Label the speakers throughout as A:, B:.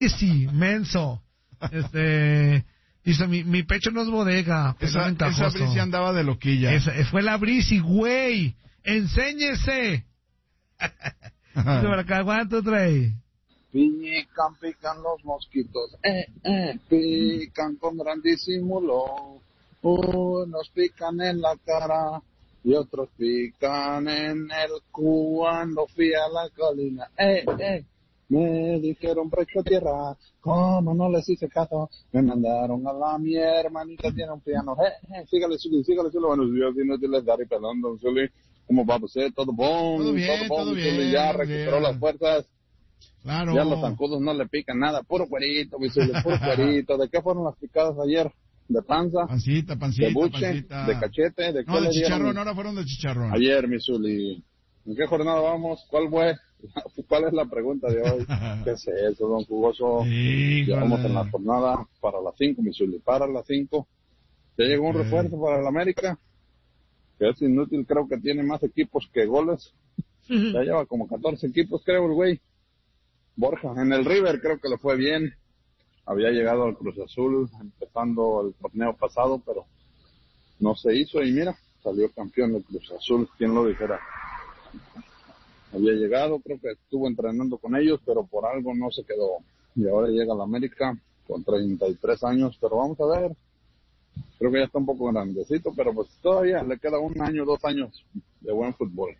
A: Sí, menso. Dice, mi pecho no es bodega.
B: Esa Brisi andaba de loquilla.
A: Fue la Brisi, güey. Enséñese. Por acá, ¿cuánto trae?
C: Pican los mosquitos. Pican con gran disimulo. Unos pican en la cara y otros pican en el cuando fui a la colina. Me dijeron brecho tierra, como no les hice caso, me mandaron a la mi hermanita tiene un piano. Sígale, buenos días, inútiles, Dari Pelón, Zuli. ¿Cómo va usted? ¿Todo bien?
B: Todo bien.
C: Ya recuperó las fuerzas.
B: Claro.
C: Ya los zancudos no le pican nada, puro cuerito, mi Zuli, puro cuerito. ¿De qué fueron las picadas ayer? ¿De panza?
B: Pancita.
C: ¿De buche? ¿De cachete? ¿De qué
B: no, de chicharrón,
C: dieron?
B: ahora fueron de chicharrón.
C: Ayer, mi Zuli. ¿En qué jornada vamos? ¿Cuál es la pregunta de hoy? ¿Qué es eso, don Jugoso? Ya vamos en la jornada para las 5, mi Zuli. Para las 5. Ya llegó un refuerzo para el América, que es inútil, creo que tiene más equipos que goles. Ya lleva como 14 equipos, creo, el güey. Borja, en el River creo que le fue bien. Había llegado al Cruz Azul empezando el torneo pasado, pero no se hizo y mira, salió campeón del Cruz Azul, quién lo dijera. Había llegado, creo que estuvo entrenando con ellos, pero por algo no se quedó. Y ahora llega a la América con 33 años, pero vamos a ver. Creo que ya está un poco grandecito, pero pues todavía le queda 1 año, 2 años de buen fútbol.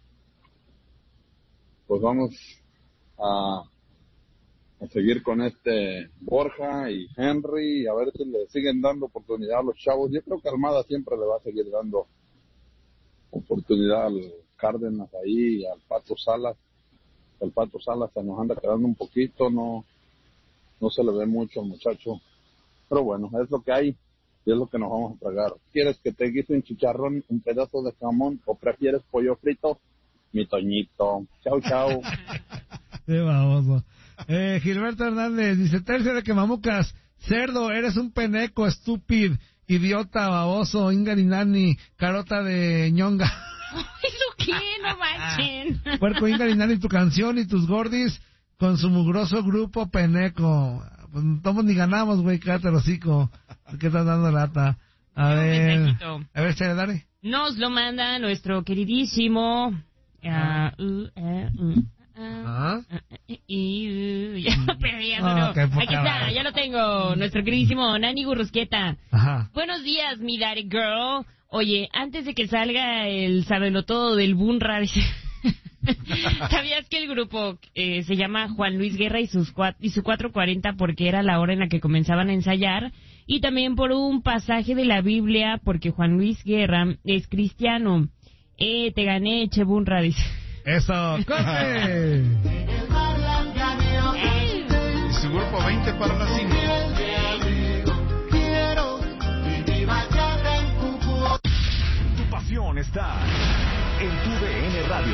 C: Pues vamos a seguir con Borja y Henry, a ver si le siguen dando oportunidad a los chavos. Yo creo que Almada siempre le va a seguir dando oportunidad al Cárdenas ahí, al Pato Salas. El Pato Salas se nos anda quedando un poquito, no se le ve mucho al muchacho. Pero bueno, es lo que hay y es lo que nos vamos a tragar. ¿Quieres que te guise un chicharrón, un pedazo de jamón o prefieres pollo frito? Mi Toñito. Chau.
A: Qué baboso. Gilberto Hernández dice, tercio de Quemamucas, cerdo, eres un peneco, estúpido, idiota, baboso, ingarinani, carota de ñonga.
D: ¿Eso qué? No manchen.
A: Puerco ingarinani, tu canción y tus gordis con su mugroso grupo peneco. Pues no ni ganamos, güey, cállate el hocico. ¿Qué estás dando lata? A ver, Chale, dale.
D: Nos lo manda nuestro queridísimo... Y ya lo perdí, aquí está, ya lo tengo, nuestro queridísimo Nani Gurrusqueta. Buenos días, mi daddy girl. Oye, antes de que salga el sabelotodo del Bunra, ¿sabías que el grupo se llama Juan Luis Guerra y su 440 porque era la hora en la que comenzaban a ensayar? Y también por un pasaje de la Biblia porque Juan Luis Guerra es cristiano. Te gané, che Bunra, dice.
A: Eso, corte.
B: Y su grupo 20 para las 5.
E: Tu pasión está en tu DN Radio.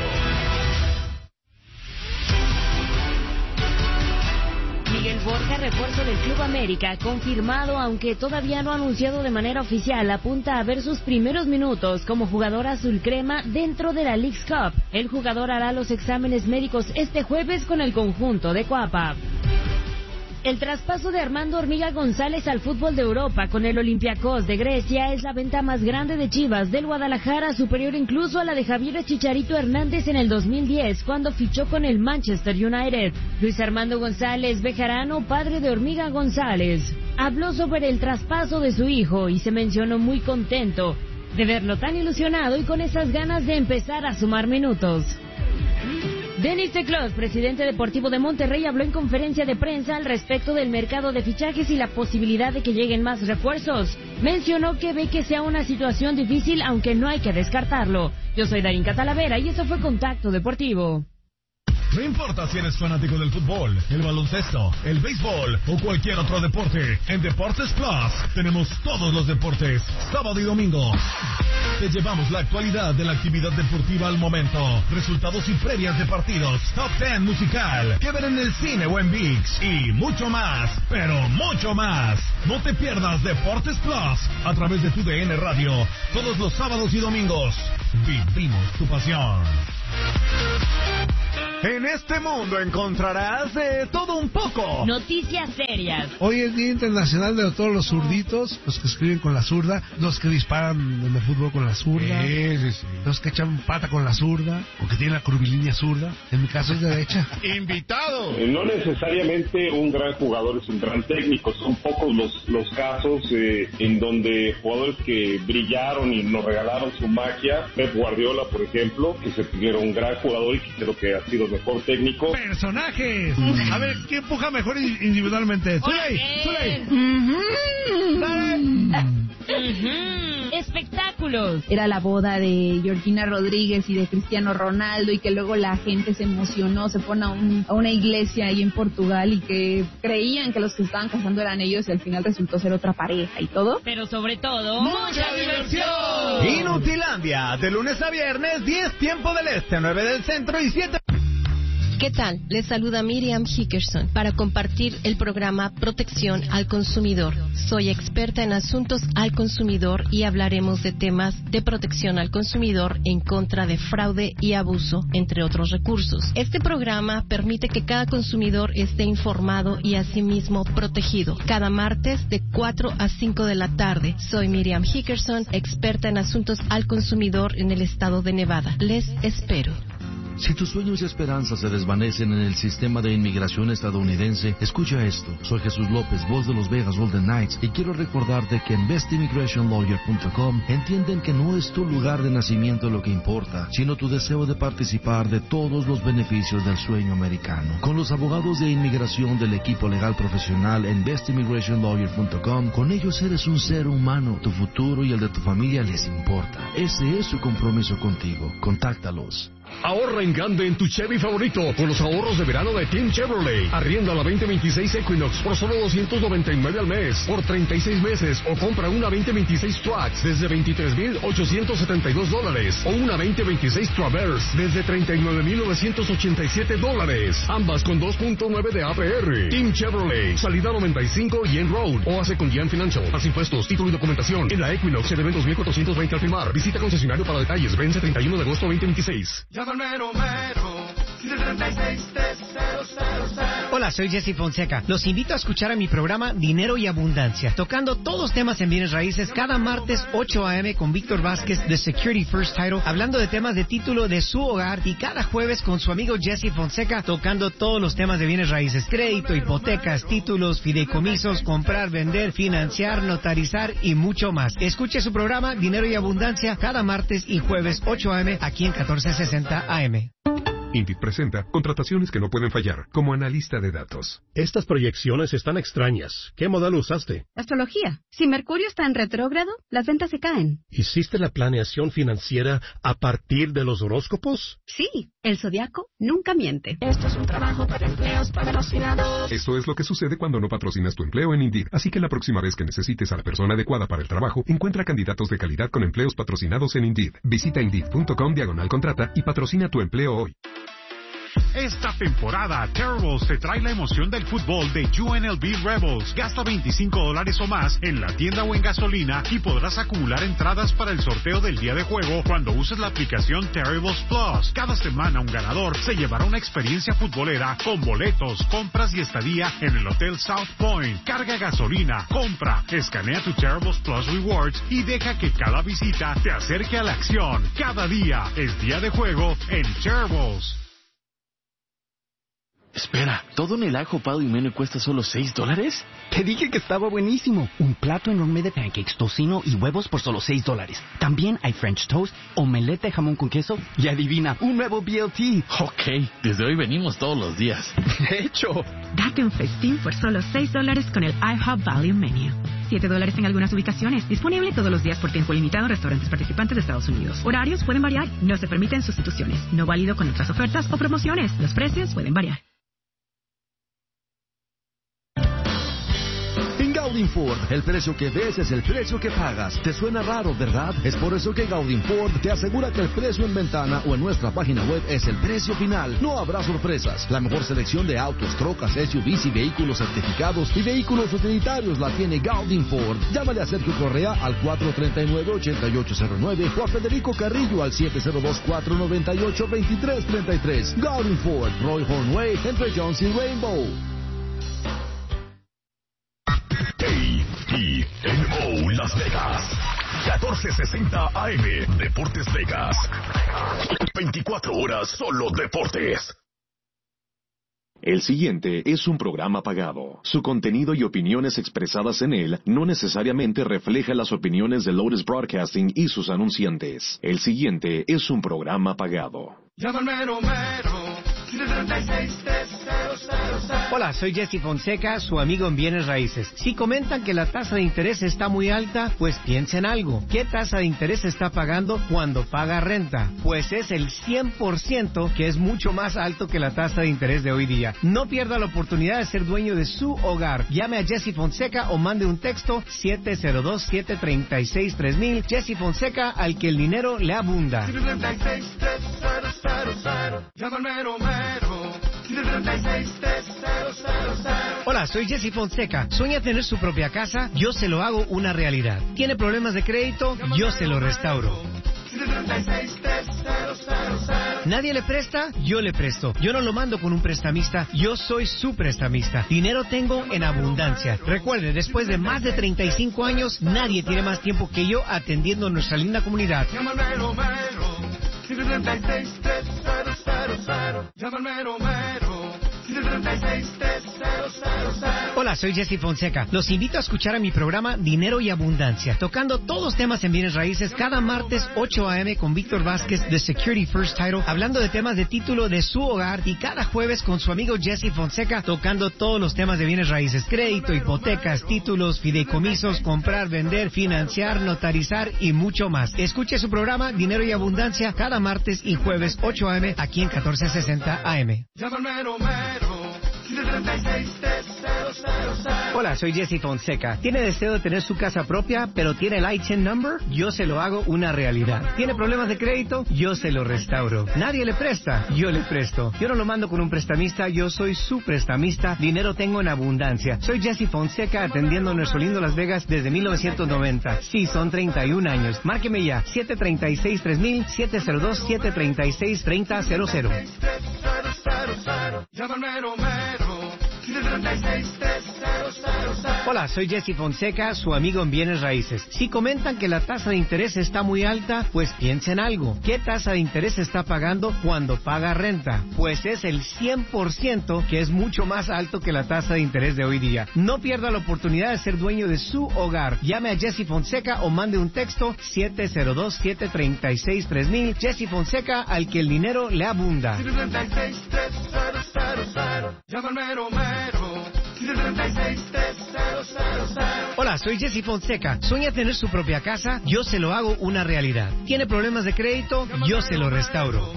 D: Miguel Borja, refuerzo del Club América, confirmado, aunque todavía no anunciado de manera oficial, apunta a ver sus primeros minutos como jugador azul crema dentro de la Leagues Cup. El jugador hará los exámenes médicos este jueves con el conjunto de Cuapa. El traspaso de Armando Hormiga González al fútbol de Europa con el Olympiacos de Grecia es la venta más grande de Chivas del Guadalajara, superior incluso a la de Javier Chicharito Hernández en el 2010, cuando fichó con el Manchester United. Luis Armando González Bejarano, padre de Hormiga González, habló sobre el traspaso de su hijo y se mencionó muy contento de verlo tan ilusionado y con esas ganas de empezar a sumar minutos. Denis Teclos, presidente deportivo de Monterrey, habló en conferencia de prensa al respecto del mercado de fichajes y la posibilidad de que lleguen más refuerzos. Mencionó que ve que sea una situación difícil, aunque no hay que descartarlo. Yo soy Darín Catalavera y eso fue Contacto Deportivo.
F: No importa si eres fanático del fútbol, el baloncesto, el béisbol o cualquier otro deporte, en Deportes Plus tenemos todos los deportes, sábado y domingo. Te llevamos la actualidad de la actividad deportiva al momento, resultados y previas de partidos, top 10 musical, que ver en el cine o en ViX y mucho más, pero mucho más. No te pierdas Deportes Plus a través de tu DN Radio, todos los sábados y domingos. Vivimos tu pasión.
E: En este mundo encontrarás de todo un poco.
D: Noticias serias.
A: Hoy es Día Internacional de todos los zurditos, los que escriben con la zurda, los que disparan en el fútbol con la zurda, los que echan pata con la zurda, o que tienen la curvilínea zurda. En mi caso es derecha.
B: ¡Invitado!
G: No necesariamente un gran jugador es un gran técnico, son pocos los casos en donde jugadores que brillaron y nos regalaron su magia. Pep Guardiola, por ejemplo, que se pusiera un gran jugador y que creo que ha sido mejor técnico.
A: ¡Personajes! A ver, ¿quién empuja mejor individualmente? ¡Zuley!
D: Espectáculos.
H: Era la boda de Georgina Rodríguez y de Cristiano Ronaldo, y que luego la gente se emocionó, se fueron a una iglesia ahí en Portugal y que creían que los que estaban casando eran ellos y al final resultó ser otra pareja y todo.
D: Pero sobre todo,
E: ¡mucha diversión! Inutilandia, de lunes a viernes, 10 tiempo del este, 9 del centro y 7...
I: ¿Qué tal? Les saluda Miriam Hickerson para compartir el programa Protección al Consumidor. Soy experta en asuntos al consumidor y hablaremos de temas de protección al consumidor en contra de fraude y abuso, entre otros recursos. Este programa permite que cada consumidor esté informado y asimismo protegido. Cada martes de 4 a 5 de la tarde. Soy Miriam Hickerson, experta en asuntos al consumidor en el estado de Nevada. Les espero.
J: Si tus sueños y esperanzas se desvanecen en el sistema de inmigración estadounidense, escucha esto. Soy Jesús López, voz de los Vegas Golden Knights, y quiero recordarte que en bestimmigrationlawyer.com entienden que no es tu lugar de nacimiento lo que importa, sino tu deseo de participar de todos los beneficios del sueño americano. Con los abogados de inmigración del equipo legal profesional en bestimmigrationlawyer.com, con ellos eres un ser humano. Tu futuro y el de tu familia les importa. Ese es su compromiso contigo. Contáctalos.
K: Ahorra en grande en tu Chevy favorito con los ahorros de verano de Team Chevrolet. Arrienda la 2026 Equinox por solo $299 al mes por 36 meses, o compra una 2026 Trax desde $23,872 o una 2026 Traverse desde $39,987. Ambas con 2.9 de APR. Team Chevrolet, salida 95 y en Road, o hace con Gian Financial. Más impuestos, título y documentación en la Equinox, se deben 2,420 al firmar. Visita concesionario para detalles. Vence 31 de agosto 2026.
L: Hola, soy Jesse Fonseca. Los invito a escuchar a mi programa Dinero y Abundancia, tocando todos los temas en bienes raíces cada martes 8 a.m. con Víctor Vázquez de Security First Title, hablando de temas de título de su hogar, y cada jueves con su amigo Jesse Fonseca tocando todos los temas de bienes raíces: crédito, hipotecas, títulos, fideicomisos, comprar, vender, financiar, notarizar y mucho más. Escuche su programa Dinero y Abundancia cada martes y jueves 8 a.m. aquí en 1460 AM.
M: Indeed presenta contrataciones que no pueden fallar, como analista de datos.
N: Estas proyecciones están extrañas. ¿Qué modelo usaste?
O: Astrología. Si Mercurio está en retrógrado, las ventas se caen.
N: ¿Hiciste la planeación financiera a partir de los horóscopos?
O: Sí, el zodiaco nunca miente.
P: Esto es un trabajo para empleos patrocinados.
M: Esto es lo que sucede cuando no patrocinas tu empleo en Indeed. Así que la próxima vez que necesites a la persona adecuada para el trabajo, encuentra candidatos de calidad con empleos patrocinados en Indeed. Visita Indeed.com/contrata y patrocina tu empleo hoy.
Q: Esta temporada, Terribles te trae la emoción del fútbol de UNLV Rebels. Gasta $25 o más en la tienda o en gasolina y podrás acumular entradas para el sorteo del día de juego cuando uses la aplicación Terribles Plus. Cada semana un ganador se llevará una experiencia futbolera con boletos, compras y estadía en el Hotel South Point. Carga gasolina, compra, escanea tu Terribles Plus Rewards y deja que cada visita te acerque a la acción. Cada día es día de juego en Terribles.
R: Espera, ¿todo en el ajo Pado y Meno cuesta solo $6?
S: Te dije que estaba buenísimo. Un plato enorme de pancakes, tocino y huevos por solo $6. También hay French toast, omelette de jamón con queso y adivina, un nuevo BLT.
R: Ok, desde hoy venimos todos los días.
S: De hecho.
T: Date un festín por solo $6 con el IHOP Value Menu. $7 en algunas ubicaciones. Disponible todos los días por tiempo limitado en restaurantes participantes de Estados Unidos. Horarios pueden variar. No se permiten sustituciones. No válido con otras ofertas o promociones. Los precios pueden variar.
J: Gaudin Ford. El precio que ves es el precio que pagas. ¿Te suena raro, verdad? Es por eso que Gaudin Ford te asegura que el precio en ventana o en nuestra página web es el precio final. No habrá sorpresas. La mejor selección de autos, trocas, SUVs y vehículos certificados y vehículos utilitarios la tiene Gaudin Ford. Llámale a Sergio Correa al 439-8809 o a Federico Carrillo al 702-498-2333. Gaudin Ford, Roy Hornway, entre Jones y Rainbow.
F: KTNO Las Vegas, 1460 AM, Deportes Vegas. 24 horas solo deportes.
U: El siguiente es un programa pagado. Su contenido y opiniones expresadas en él no necesariamente refleja las opiniones de Lotus Broadcasting y sus anunciantes. El siguiente es un programa pagado.
L: Hola, soy Jesse Fonseca, su amigo en Bienes Raíces. Si comentan que la tasa de interés está muy alta, pues piensen algo. ¿Qué tasa de interés está pagando cuando paga renta? Pues es el 100%, que es mucho más alto que la tasa de interés de hoy día. No pierda la oportunidad de ser dueño de su hogar. Llame a Jesse Fonseca o mande un texto 702-736-3000. Jesse Fonseca, al que el dinero le abunda. Hola, soy Jesse Fonseca. ¿Sueña tener su propia casa? Yo se lo hago una realidad. ¿Tiene problemas de crédito? Yo se lo restauro. ¿Nadie le presta? Yo le presto. Yo no lo mando con un prestamista, yo soy su prestamista. Dinero tengo en abundancia. Recuerde, después de más de 35 años, nadie tiene más tiempo que yo atendiendo nuestra linda comunidad. Hola, soy Jesse Fonseca. Los invito a escuchar a mi programa Dinero y Abundancia, tocando todos los temas en bienes raíces cada martes 8 a.m. con Víctor Vázquez de Security First Title, hablando de temas de título de su hogar, y cada jueves con su amigo Jesse Fonseca, tocando todos los temas de bienes raíces: crédito, hipotecas, títulos, fideicomisos, comprar, vender, financiar, notarizar y mucho más. Escuche su programa Dinero y Abundancia cada martes y jueves 8 a.m. aquí en 1460 AM. Hola, soy Jesse Fonseca. ¿Tiene deseo de tener su casa propia, pero tiene el ITIN number? Yo se lo hago una realidad. ¿Tiene problemas de crédito? Yo se lo restauro. ¿Nadie le presta? Yo le presto. Yo no lo mando con un prestamista, yo soy su prestamista. Dinero tengo en abundancia. Soy Jesse Fonseca, atendiendo nuestro lindo Las Vegas desde 1990. Sí, son 31 años. Márqueme ya, 736-3000, 702-736-3000. Hola, soy Jesse Fonseca, su amigo en Bienes Raíces. Si comentan que la tasa de interés está muy alta, pues piensen algo. ¿Qué tasa de interés está pagando cuando paga renta? Pues es el 100%, que es mucho más alto que la tasa de interés de hoy día. No pierda la oportunidad de ser dueño de su hogar. Llame a Jesse Fonseca o mande un texto 702-736-3000. Jesse Fonseca, al que el dinero le abunda. Hola, soy Jesse Fonseca. ¿Sueña tener su propia casa? Yo se lo hago una realidad. ¿Tiene problemas de crédito? Yo se lo restauro.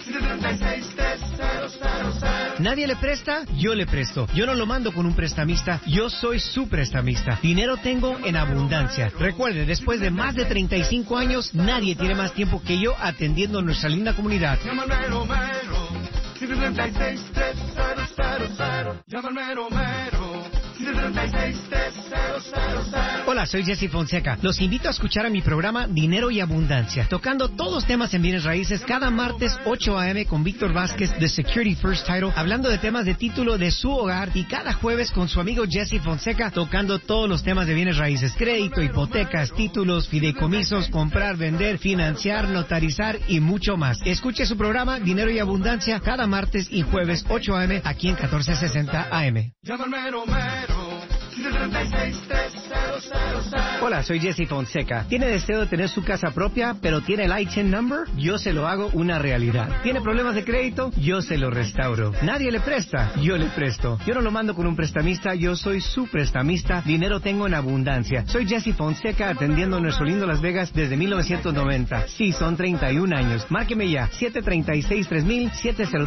L: ¿Nadie le presta? Yo le presto. Yo no lo mando con un prestamista, yo soy su prestamista. Dinero tengo en abundancia. Recuerde, después de más de 35 años, nadie tiene más tiempo que yo atendiendo nuestra linda comunidad. Hola, soy Jesse Fonseca. Los invito a escuchar a mi programa Dinero y Abundancia, tocando todos los temas en bienes raíces cada martes 8 a.m. con Víctor Vázquez de Security First Title, hablando de temas de título de su hogar, y cada jueves con su amigo Jesse Fonseca, tocando todos los temas de bienes raíces: crédito, hipotecas, títulos, fideicomisos, comprar, vender, financiar, notarizar y mucho más. Escuche su programa Dinero y Abundancia cada martes y jueves 8 a.m. aquí en 1460 AM. Hola, soy Jesse Fonseca. ¿Tiene deseo de tener su casa propia, pero tiene el ITIN number? Yo se lo hago una realidad. ¿Tiene problemas de crédito? Yo se lo restauro. ¿Nadie le presta? Yo le presto. Yo no lo mando con un prestamista, yo soy su prestamista. Dinero tengo en abundancia. Soy Jesse Fonseca, atendiendo nuestro lindo Las Vegas desde 1990. Sí, son 31 años. Márqueme ya, 736-3000,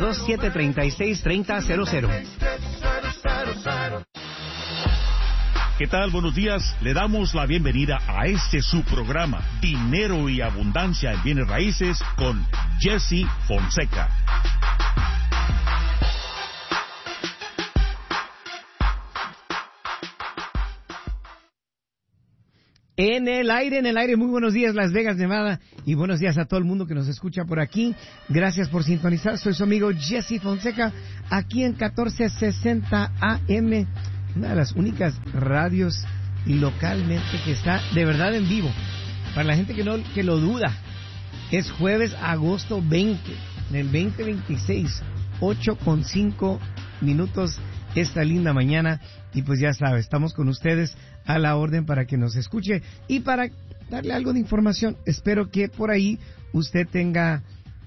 L: 702-736-3000.
C: ¿Qué tal? Buenos días. Le damos la bienvenida a este su programa, Dinero y Abundancia en Bienes Raíces, con Jesse Fonseca.
L: En el aire, muy buenos días Las Vegas, Nevada, y buenos días a todo el mundo que nos escucha por aquí. Gracias por sintonizar, soy su amigo Jesse Fonseca, aquí en 1460 AM, una de las únicas radios localmente que está de verdad en vivo. Para la gente que lo duda, es jueves, agosto 20, del 2026, 8:05 esta linda mañana, y pues ya sabe, estamos con ustedes a la orden para que nos escuche y para darle algo de información. Espero que por ahí usted tenga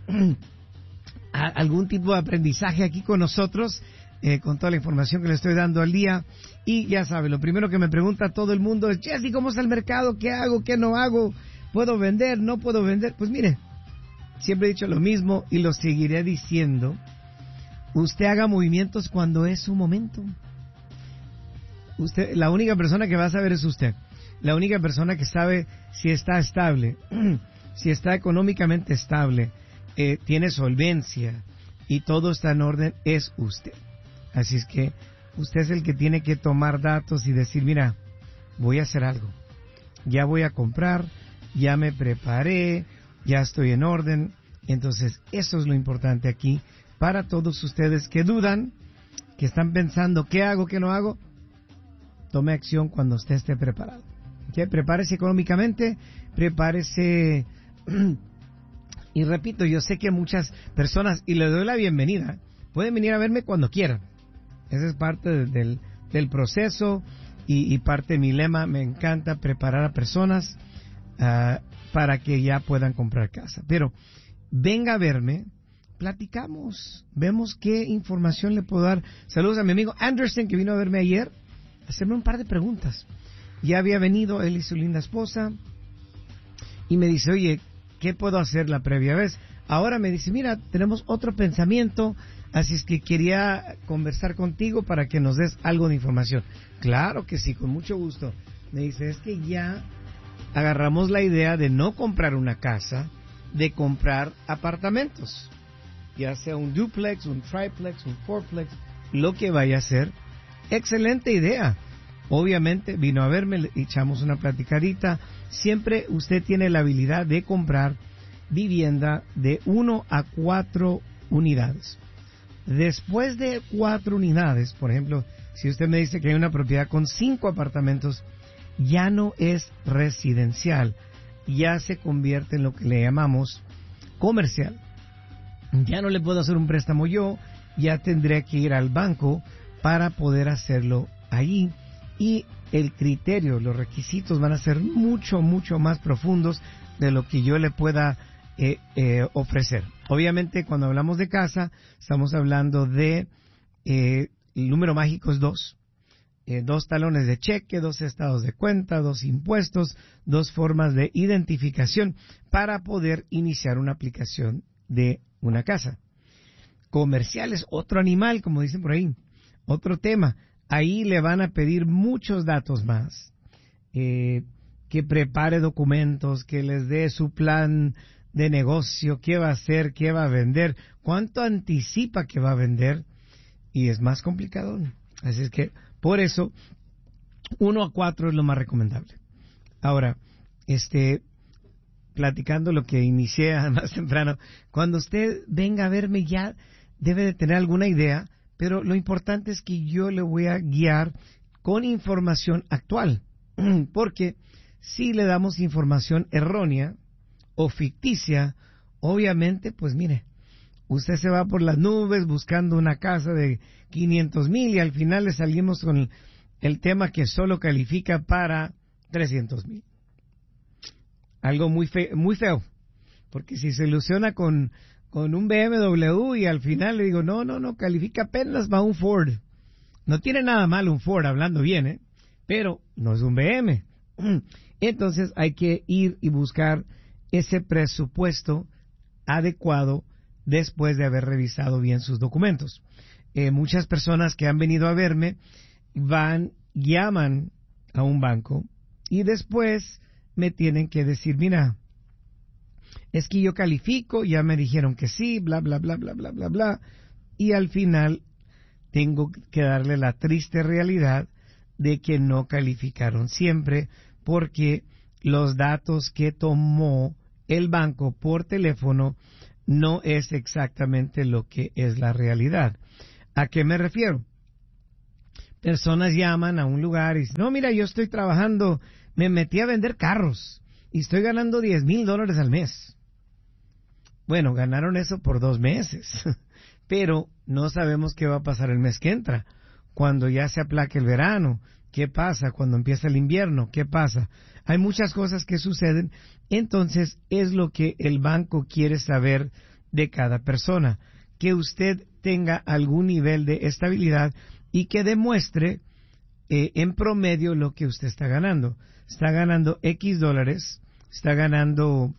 L: algún tipo de aprendizaje aquí con nosotros, con toda la información que le estoy dando al día. Y ya sabe, lo primero que me pregunta todo el mundo es: Jesse, ¿cómo está el mercado? ¿Qué hago? ¿Qué no hago? ¿Puedo vender? ¿No puedo vender? Pues mire, siempre he dicho lo mismo y lo seguiré diciendo. Usted haga movimientos cuando es su momento. Usted, la única persona que va a saber es usted. La única persona que sabe si está estable, si está económicamente estable, tiene solvencia y todo está en orden, es usted. Así es que usted es el que tiene que tomar datos y decir: mira, voy a hacer algo. Ya voy a comprar, ya me preparé, ya estoy en orden. Entonces, eso es lo importante aquí para todos ustedes que dudan, que están pensando: ¿qué hago, qué no hago? Tome acción cuando usted esté preparado. ¿Okay? Prepárese económicamente, prepárese. Y repito, yo sé que muchas personas, y le doy la bienvenida, pueden venir a verme cuando quieran. Esa es parte del proceso y parte de mi lema. Me encanta preparar a personas para que ya puedan comprar casa. Pero venga a verme, platicamos, vemos qué información le puedo dar. Saludos a mi amigo Anderson, que vino a verme ayer, hacerme un par de preguntas. Ya había venido él y su linda esposa y me dice: oye, ¿qué puedo hacer la previa vez? Ahora me dice: mira, tenemos otro pensamiento, así es que quería conversar contigo para que nos des algo de información. Claro que sí, con mucho gusto. Me dice: es que ya agarramos la idea de no comprar una casa, de comprar apartamentos, ya sea un duplex, un triplex, un fourplex, lo que vaya a ser. Excelente idea. Obviamente vino a verme, le echamos una platicadita. Siempre usted tiene la habilidad de comprar vivienda de 1 a 4 unidades. Después de 4 unidades, por ejemplo, si usted me dice que hay una propiedad con 5 apartamentos, ya no es residencial, ya se convierte en lo que le llamamos comercial. Ya no le puedo hacer un préstamo yo, ya tendré que ir al banco para poder hacerlo ahí, y el criterio, los requisitos van a ser mucho, mucho más profundos de lo que yo le pueda ofrecer. Obviamente, cuando hablamos de casa, estamos hablando de el número mágico es 2. 2 talones de cheque, 2 estados de cuenta, 2 impuestos, 2 formas de identificación para poder iniciar una aplicación de una casa. Comercial es otro animal, como dicen por ahí. Otro tema, ahí le van a pedir muchos datos más, que prepare documentos, que les dé su plan de negocio, qué va a hacer, qué va a vender, cuánto anticipa que va a vender, y es más complicado. Así es que, por eso, 1 a 4 es lo más recomendable. Ahora, platicando lo que inicié más temprano, cuando usted venga a verme ya debe de tener alguna idea, pero lo importante es que yo le voy a guiar con información actual, porque si le damos información errónea o ficticia, obviamente, pues mire, usted se va por las nubes buscando una casa de 500,000 y al final le salimos con el tema que solo califica para 300,000. Algo muy feo, porque si se ilusiona con un BMW y al final le digo, no, califica apenas para un Ford. No tiene nada malo un Ford, hablando bien, pero no es un BM. Entonces hay que ir y buscar ese presupuesto adecuado después de haber revisado bien sus documentos. Muchas personas que han venido a verme llaman
B: a un banco y después me tienen que decir, mira, es que yo califico, ya me dijeron que sí, bla, bla, bla, bla, bla, bla, bla, y al final tengo que darle la triste realidad de que no calificaron siempre porque los datos que tomó el banco por teléfono no es exactamente lo que es la realidad. ¿A qué me refiero? Personas llaman a un lugar y dicen, no, mira, yo estoy trabajando, me metí a vender carros y estoy ganando $10,000 al mes. Bueno, ganaron eso por 2 meses, pero no sabemos qué va a pasar el mes que entra, cuando ya se aplaque el verano. ¿Qué pasa cuando empieza el invierno? ¿Qué pasa? Hay muchas cosas que suceden, entonces es lo que el banco quiere saber de cada persona, que usted tenga algún nivel de estabilidad y que demuestre en promedio lo que usted está ganando. Está ganando X dólares, está ganando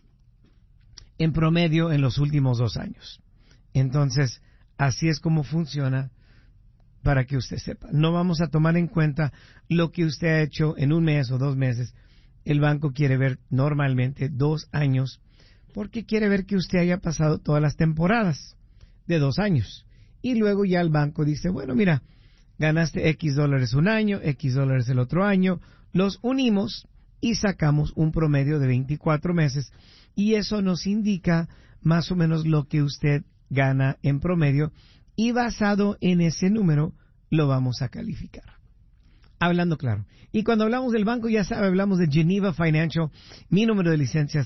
B: en promedio en los últimos 2 años. Entonces, así es como funciona para que usted sepa. No vamos a tomar en cuenta lo que usted ha hecho en 1 mes o 2 meses. El banco quiere ver normalmente 2 años porque quiere ver que usted haya pasado todas las temporadas de 2 años. Y luego ya el banco dice, bueno, mira, ganaste X dólares un año, X dólares el otro año, los unimos y sacamos un promedio de 24 meses y eso nos indica más o menos lo que usted gana en promedio y basado en ese número lo vamos a calificar. Hablando claro. Y cuando hablamos del banco, ya sabe, hablamos de Geneva Financial. Mi número de licencia es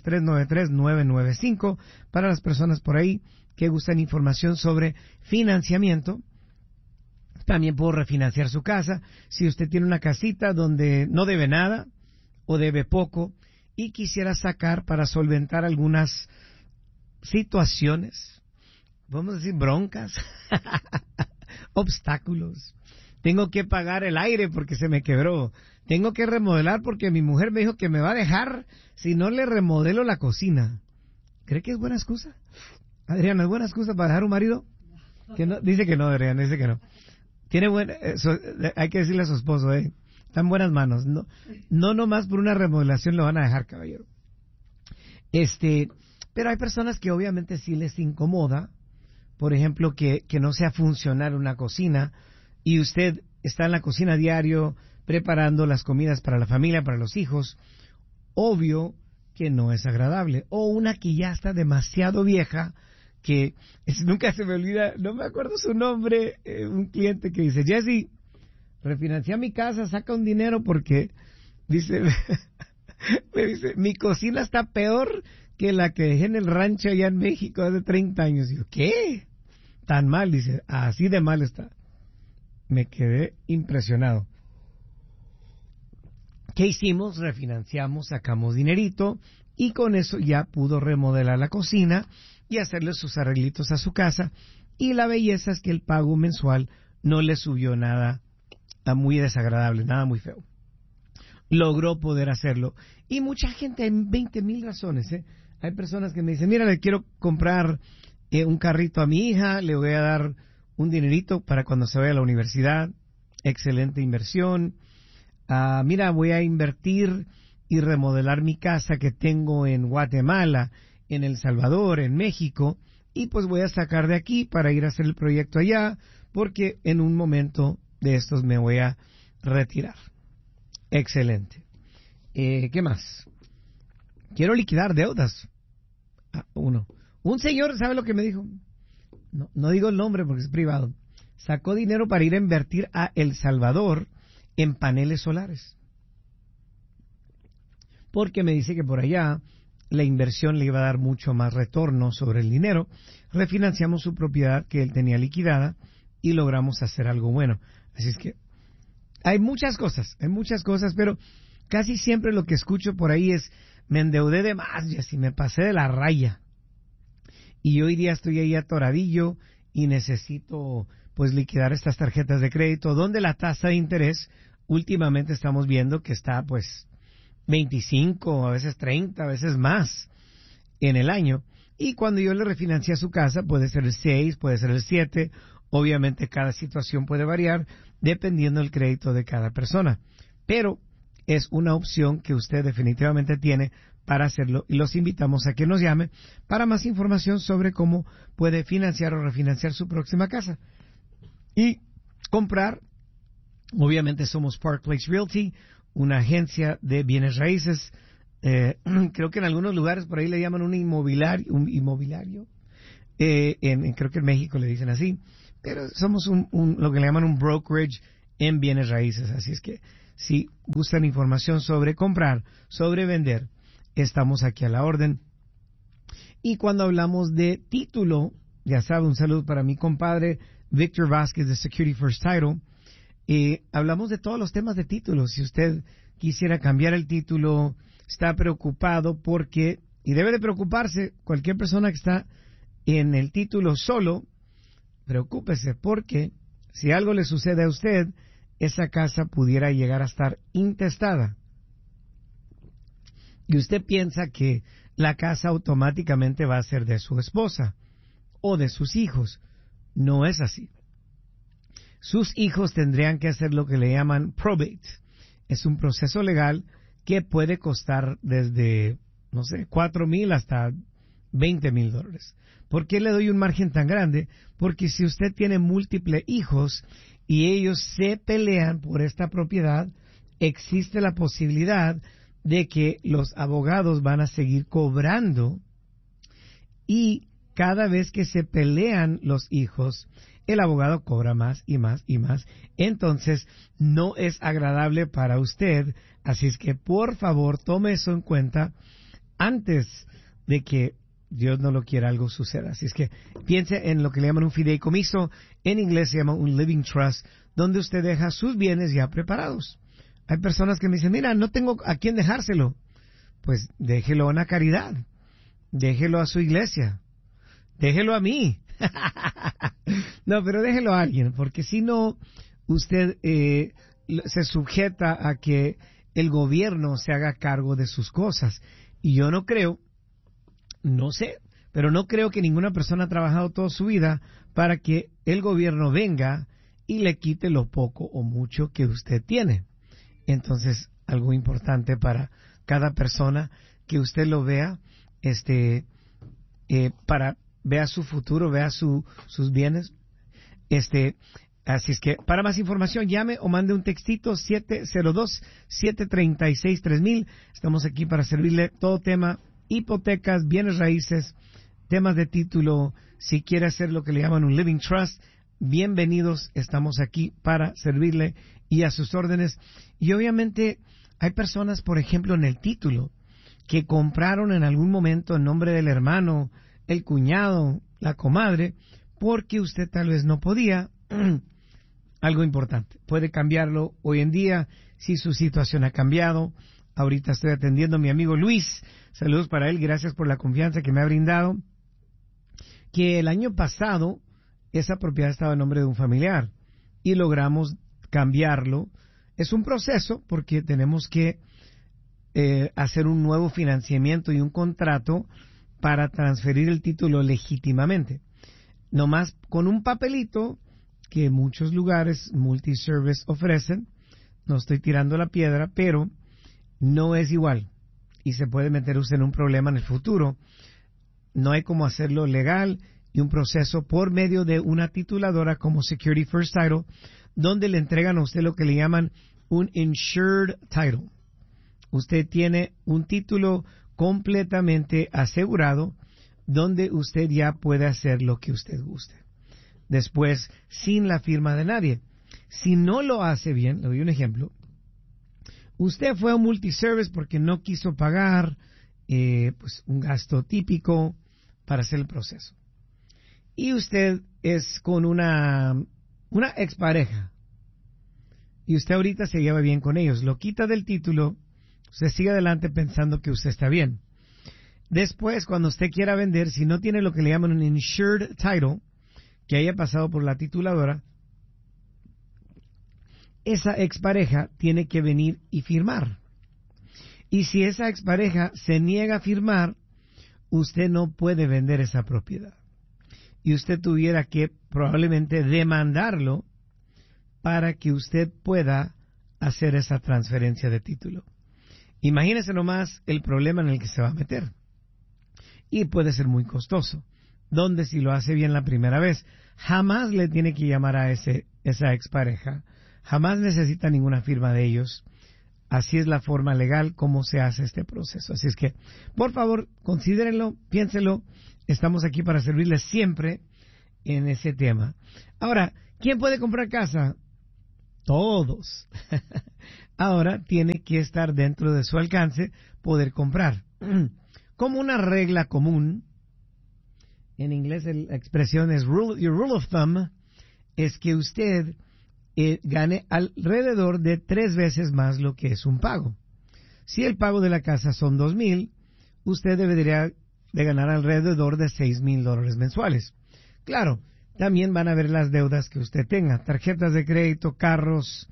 B: 393-995 para las personas por ahí que gustan información sobre financiamiento. También puedo refinanciar su casa. Si usted tiene una casita donde no debe nada o debe poco y quisiera sacar para solventar algunas situaciones, vamos a decir broncas, obstáculos. Tengo que pagar el aire porque se me quebró. Tengo que remodelar porque mi mujer me dijo que me va a dejar si no le remodelo la cocina. ¿Cree que es buena excusa? Adriana, ¿es buena excusa para dejar un marido? Que no, dice que no, Adriana, dice que no. Tiene hay que decirle a su esposo, está en buenas manos. No nomás por una remodelación lo van a dejar, caballero. Pero hay personas que obviamente sí les incomoda, por ejemplo, que no sea funcional una cocina y usted está en la cocina diario preparando las comidas para la familia, para los hijos. Obvio que no es agradable. O una que ya está demasiado vieja, que nunca se me olvida, no me acuerdo su nombre, un cliente que dice, Jesse, refinancia mi casa, saca un dinero porque, dice, me dice, mi cocina está peor que la que dejé en el rancho allá en México hace 30 años. Y yo, ¿qué? Tan mal, dice, así de mal está. Me quedé impresionado. ¿Qué hicimos? Refinanciamos, sacamos dinerito y con eso ya pudo remodelar la cocina y hacerle sus arreglitos a su casa. Y la belleza es que el pago mensual no le subió nada muy desagradable, nada muy feo. Logró poder hacerlo. Y mucha gente, hay 20,000 razones. Hay personas que me dicen, mira, le quiero comprar un carrito a mi hija, le voy a dar un dinerito para cuando se vaya a la universidad. Excelente inversión. Mira, voy a invertir y remodelar mi casa que tengo en Guatemala, en El Salvador, en México, y pues voy a sacar de aquí para ir a hacer el proyecto allá, porque en un momento de estos me voy a retirar. Excelente. ¿Qué más? Quiero liquidar deudas. Un señor, ¿sabe lo que me dijo? No digo el nombre porque es privado. Sacó dinero para ir a invertir a El Salvador en paneles solares. Porque me dice que por allá la inversión le iba a dar mucho más retorno sobre el dinero. Refinanciamos su propiedad que él tenía liquidada y logramos hacer algo bueno. Así es que hay muchas cosas, pero casi siempre lo que escucho por ahí es, me endeudé de más, ya si me pasé de la raya. Y hoy día estoy ahí atoradillo y necesito pues liquidar estas tarjetas de crédito, donde la tasa de interés últimamente estamos viendo que está pues 25, a veces 30, a veces más en el año. Y cuando yo le refinancié su casa, puede ser el 6, puede ser el 7. Obviamente cada situación puede variar dependiendo del crédito de cada persona. Pero es una opción que usted definitivamente tiene para hacerlo, y los invitamos a que nos llame para más información sobre cómo puede financiar o refinanciar su próxima casa y comprar. Obviamente somos Park Place Realty, una agencia de bienes raíces. Creo que en algunos lugares por ahí le llaman un inmobiliario. Creo que en México le dicen así, pero somos lo que le llaman un brokerage en bienes raíces. Así es que si gustan información sobre comprar, sobre vender, estamos aquí a la orden. Y cuando hablamos de título, ya sabe, un saludo para mi compadre Víctor Vázquez de Security First Title. Hablamos de todos los temas de título. Si usted quisiera cambiar el título, está preocupado porque, y debe de preocuparse, cualquier persona que está en el título solo, preocúpese porque si algo le sucede a usted, esa casa pudiera llegar a estar intestada. Y usted piensa que la casa automáticamente va a ser de su esposa o de sus hijos. No es así. Sus hijos tendrían que hacer lo que le llaman probate. Es un proceso legal que puede costar desde, $4,000 hasta $20,000. ¿Por qué le doy un margen tan grande? Porque si usted tiene múltiples hijos y ellos se pelean por esta propiedad, existe la posibilidad de que los abogados van a seguir cobrando, y cada vez que se pelean los hijos, el abogado cobra más y más y más. Entonces, no es agradable para usted. Así es que, por favor, tome eso en cuenta antes de que Dios no lo quiera, algo suceda. Así es que piense en lo que le llaman un fideicomiso. En inglés se llama un living trust, donde usted deja sus bienes ya preparados. Hay personas que me dicen, mira, no tengo a quién dejárselo. Pues déjelo a una caridad. Déjelo a su iglesia. Déjelo a mí. No, pero déjelo a alguien, porque si no, usted se sujeta a que el gobierno se haga cargo de sus cosas. Y yo no creo, no sé, pero no creo que ninguna persona ha trabajado toda su vida para que el gobierno venga y le quite lo poco o mucho que usted tiene. Entonces, algo importante para cada persona, que usted lo vea, para vea su futuro, vea sus bienes. Así es que, para más información, llame o mande un textito 702-736-3000. Estamos aquí para servirle todo tema, hipotecas, bienes raíces, temas de título. Si quiere hacer lo que le llaman un living trust, bienvenidos, estamos aquí para servirle y a sus órdenes. Y obviamente hay personas, por ejemplo, en el título, que compraron en algún momento en nombre del hermano, el cuñado, la comadre, porque usted tal vez no podía. Algo importante, puede cambiarlo hoy en día si su situación ha cambiado. Ahorita estoy atendiendo a mi amigo Luis, saludos para él, gracias por la confianza que me ha brindado, que el año pasado esa propiedad estaba en nombre de un familiar y logramos cambiarlo. Es un proceso porque tenemos que hacer un nuevo financiamiento y un contrato para transferir el título legítimamente. Nomás con un papelito que muchos lugares multiservice ofrecen, no estoy tirando la piedra, pero no es igual y se puede meter usted en un problema en el futuro. No hay como hacerlo legal y un proceso por medio de una tituladora como Security First Title, donde le entregan a usted lo que le llaman un insured title. Usted tiene un título completamente asegurado donde usted ya puede hacer lo que usted guste. Después, sin la firma de nadie. Si no lo hace bien, le doy un ejemplo. Usted fue a un multiservice porque no quiso pagar pues un gasto típico para hacer el proceso. Y usted es con una expareja. Y usted ahorita se lleva bien con ellos. Lo quita del título. Usted sigue adelante pensando que usted está bien. Después, cuando usted quiera vender, si no tiene lo que le llaman un insured title, que haya pasado por la tituladora, esa expareja tiene que venir y firmar. Y si esa expareja se niega a firmar, usted no puede vender esa propiedad. Y usted tuviera que probablemente demandarlo para que usted pueda hacer esa transferencia de título. Imagínese nomás el problema en el que se va a meter. Y puede ser muy costoso. Donde si lo hace bien la primera vez, jamás le tiene que llamar a esa expareja. Jamás necesita ninguna firma de ellos. Así es la forma legal como se hace este proceso. Así es que, por favor, considérenlo, piénsenlo. Estamos aquí para servirles siempre en ese tema. Ahora, ¿quién puede comprar casa? Todos. Ahora tiene que estar dentro de su alcance poder comprar. Como una regla común, en inglés la expresión es your rule of thumb, es que usted gane alrededor de 3 veces más lo que es un pago. Si el pago de la casa son $2,000, usted debería de ganar alrededor de $6,000 mensuales. Claro, también van a ver las deudas que usted tenga, tarjetas de crédito, carros,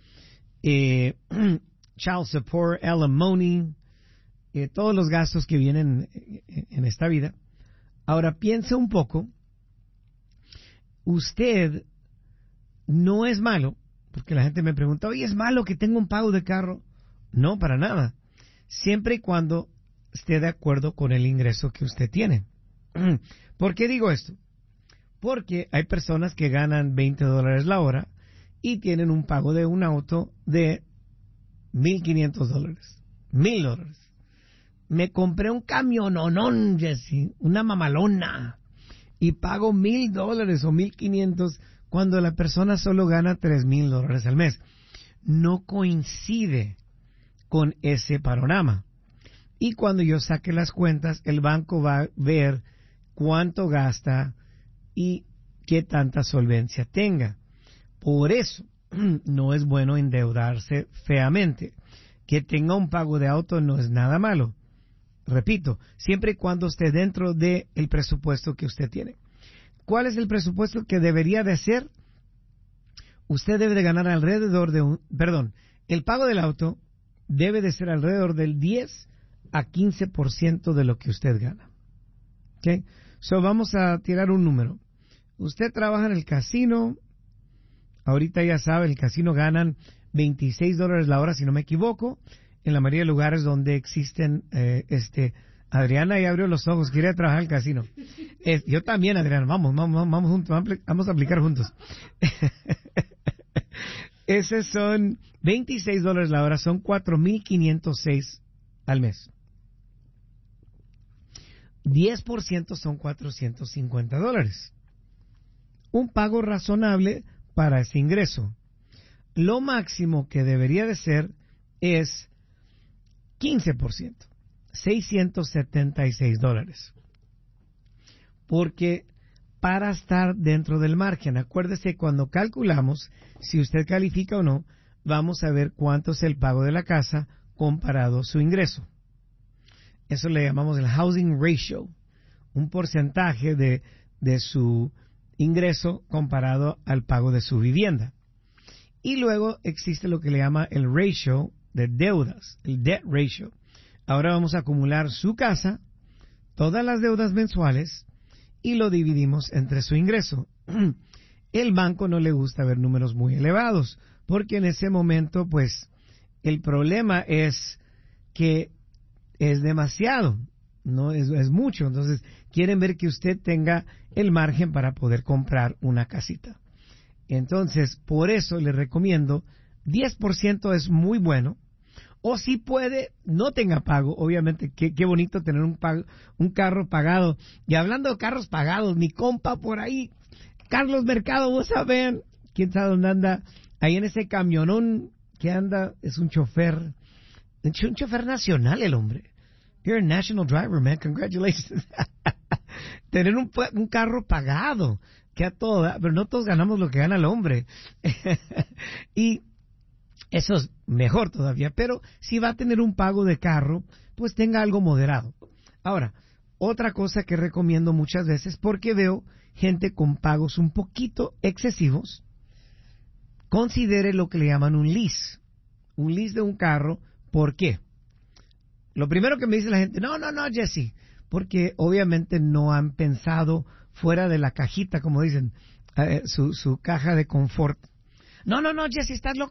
B: child support, alimony, todos los gastos que vienen en esta vida. Ahora piense un poco, usted no es malo, porque la gente me pregunta, oye, ¿es malo que tenga un pago de carro? No, para nada, siempre y cuando esté de acuerdo con el ingreso que usted tiene. ¿Por qué digo esto? Porque hay personas que ganan $20 la hora y tienen un pago de un auto de $1,500, $1,000. Me compré un camiononón, Jesse, una mamalona, y pago $1,000 o $1,500 cuando la persona solo gana $3,000 al mes. No coincide con ese panorama. Y cuando yo saque las cuentas, el banco va a ver cuánto gasta y qué tanta solvencia tenga. Por eso no es bueno endeudarse feamente. Que tenga un pago de auto no es nada malo. Repito, siempre y cuando esté dentro del presupuesto que usted tiene. ¿Cuál es el presupuesto que debería de ser? Usted debe de ganar alrededor de el pago del auto debe de ser alrededor del 10 a 15% de lo que usted gana. ¿Ok? So vamos a tirar un número. Usted trabaja en el casino, ahorita ya sabe, el casino ganan $26 la hora, si no me equivoco, en la mayoría de lugares donde existen, Adriana ya abrió los ojos, quiere trabajar en el casino. Yo también, Adriana, vamos juntos, vamos a aplicar juntos. Esos son $26 la hora, son $4,506 al mes. 10% son $450. Un pago razonable para ese ingreso. Lo máximo que debería de ser es 15%, $676. Porque para estar dentro del margen, acuérdese, cuando calculamos si usted califica o no, vamos a ver cuánto es el pago de la casa comparado a su ingreso. Eso le llamamos el housing ratio, un porcentaje de su ingreso comparado al pago de su vivienda. Y luego existe lo que le llama el ratio de deudas, el debt ratio. Ahora vamos a acumular su casa, todas las deudas mensuales, y lo dividimos entre su ingreso. El banco no le gusta ver números muy elevados, porque en ese momento, pues, el problema es que es demasiado, no es mucho. Entonces, quieren ver que usted tenga el margen para poder comprar una casita. Entonces, por eso le recomiendo 10% es muy bueno. O si puede, no tenga pago. Obviamente, qué bonito tener un carro pagado. Y hablando de carros pagados, mi compa por ahí, Carlos Mercado, vos sabés, quién sabe dónde anda, ahí en ese camionón que anda, es un chofer nacional el hombre. You're a national driver, man, congratulations. Tener un carro pagado, que a todo, pero no todos ganamos lo que gana el hombre. Y eso es mejor todavía, pero si va a tener un pago de carro, pues tenga algo moderado. Ahora, otra cosa que recomiendo muchas veces, porque veo gente con pagos un poquito excesivos, considere lo que le llaman un lease de un carro. ¿Por qué? Lo primero que me dice la gente, no, Jesse, porque obviamente no han pensado fuera de la cajita, como dicen, su caja de confort. No, Jesse, estás loco.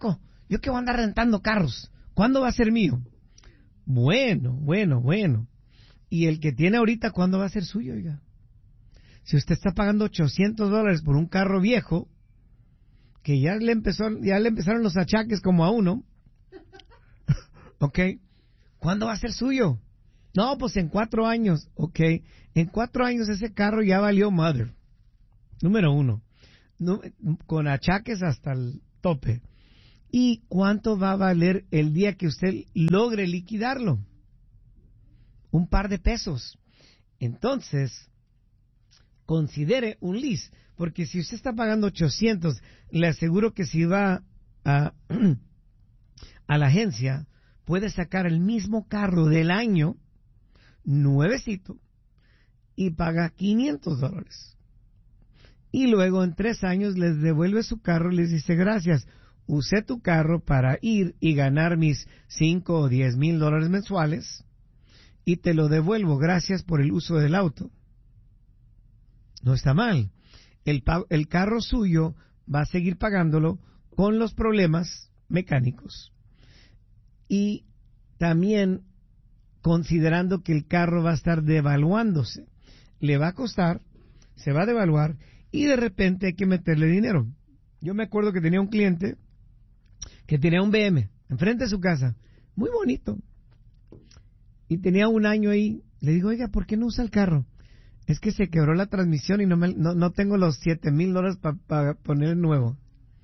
B: yo que voy a andar rentando carros, ¿cuándo va a ser mío? Bueno. Y el que tiene ahorita, ¿cuándo va a ser suyo, oiga? Si usted está pagando $800 por un carro viejo, que ya le empezaron los achaques como a uno, ¿ok? ¿Cuándo va a ser suyo? No, pues en 4 años, ¿ok? En 4 años ese carro ya valió mother. Número 1. Con achaques hasta el tope. ¿Y cuánto va a valer el día que usted logre liquidarlo? Un par de pesos. Entonces, considere un lease, porque si usted está pagando 800, le aseguro que si va a la agencia, puede sacar el mismo carro del año, nuevecito, y paga $500. Y luego en 3 años les devuelve su carro y les dice, gracias, usé tu carro para ir y ganar mis $5 o $10,000 mensuales, y te lo devuelvo, gracias por el uso del auto. No está mal. El carro suyo va a seguir pagándolo con los problemas mecánicos. Y también considerando que el carro va a estar devaluándose. Le va a costar, se va a devaluar y de repente hay que meterle dinero. Yo me acuerdo que tenía un cliente que tenía un BM enfrente de su casa, muy bonito. Y tenía 1 año ahí. Le digo, oiga, ¿por qué no usa el carro? Es que se quebró la transmisión y no tengo los $7,000 para poner el nuevo.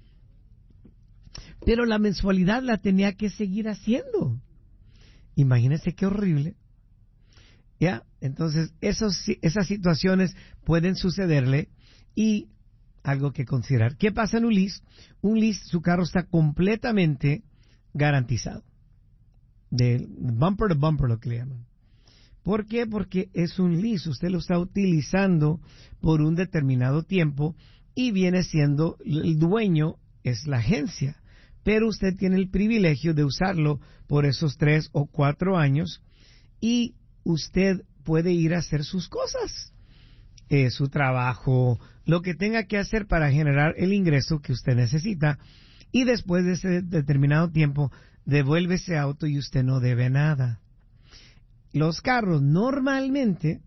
B: Pero la mensualidad la tenía que seguir haciendo. Imagínense qué horrible. ¿Ya? Entonces, esas situaciones pueden sucederle y algo que considerar. ¿Qué pasa en un lease? Un lease, su carro está completamente garantizado. De bumper to bumper, lo que le llaman. ¿Por qué? Porque es un lease. Usted lo está utilizando por un determinado tiempo y viene siendo el dueño, es la agencia. Pero usted tiene el privilegio de usarlo por esos 3 o 4 años y usted puede ir a hacer sus cosas, su trabajo, lo que tenga que hacer para generar el ingreso que usted necesita y después de ese determinado tiempo devuelve ese auto y usted no debe nada. Los carros normalmente